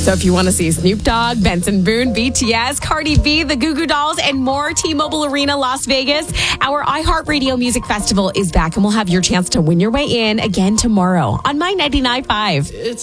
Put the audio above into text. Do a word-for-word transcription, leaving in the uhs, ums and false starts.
So if you want to see Snoop Dogg, Benson Boone, B T S, Cardi B, the Goo Goo Dolls, and more, T-Mobile Arena, Las Vegas, our iHeartRadio Music Festival is back, and we'll have your chance to win your way in again tomorrow on My ninety-nine point five. It's